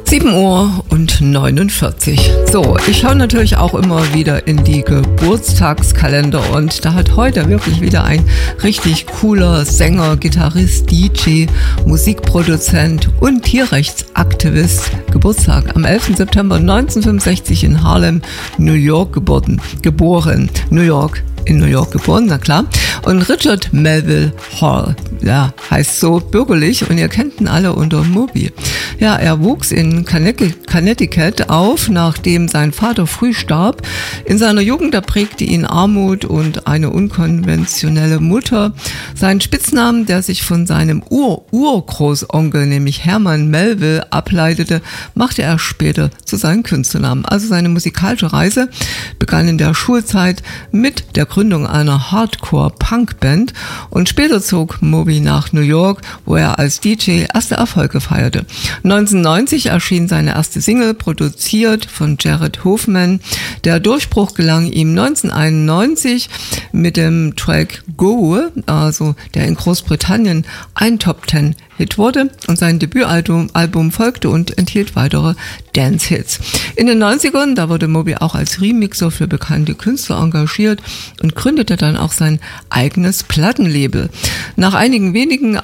7:49 Uhr. So, ich schaue natürlich auch immer wieder in die Geburtstagskalender und da hat heute wirklich wieder ein richtig cooler Sänger, Gitarrist, DJ, Musikproduzent und Tierrechtsaktivist Geburtstag. Am 11. September 1965 in Harlem, New York geboren. In New York geboren, na klar. Und Richard Melville Hall, ja, heißt so bürgerlich und ihr kennt ihn alle unter Moby. Ja, er wuchs in Connecticut auf, nachdem sein Vater früh starb. In seiner Jugend prägte ihn Armut und eine unkonventionelle Mutter. Sein Spitznamen, der sich von seinem Urgroßonkel, nämlich Herman Melville, ableitete, machte er später zu seinem Künstlernamen. Also seine musikalische Reise begann in der Schulzeit mit der Gründung einer Hardcore-Punk-Band und später zog Moby nach New York, wo er als DJ erste Erfolge feierte. 1990 erschien seine erste Single, produziert von Jared Hoffman. Der Durchbruch gelang ihm 1991 mit dem Track Go, also der in Großbritannien ein Top-10-Hit wurde, und sein Debütalbum folgte und enthielt weitere Dance-Hits. In den 90ern, da wurde Moby auch als Remixer für bekannte Künstler engagiert und gründete dann auch sein eigenes Plattenlabel. Nach einigen weniger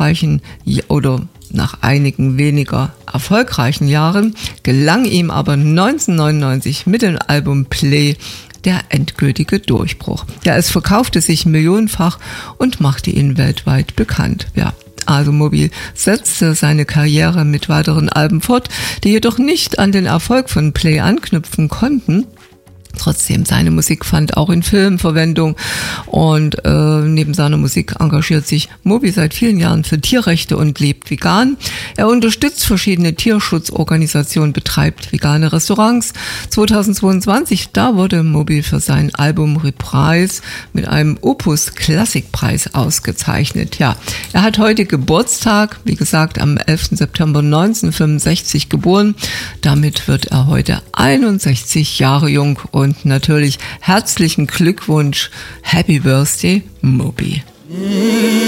erfolgreichen Jahren gelang ihm aber 1999 mit dem Album Play der endgültige Durchbruch. Ja, es verkaufte sich millionenfach und machte ihn weltweit bekannt. Ja. Also Moby setzte seine Karriere mit weiteren Alben fort, die jedoch nicht an den Erfolg von Play anknüpfen konnten. Trotzdem, seine Musik fand auch in Filmen Verwendung und neben seiner Musik engagiert sich Moby seit vielen Jahren für Tierrechte und lebt vegan. Er unterstützt verschiedene Tierschutzorganisationen, betreibt vegane Restaurants. 2022, da wurde Moby für sein Album Reprise mit einem Opus Klassikpreis ausgezeichnet. Ja, er hat heute Geburtstag, wie gesagt, am 11. September 1965 geboren. Damit wird er heute 61 Jahre jung. Und natürlich herzlichen Glückwunsch, Happy Birthday, Moby.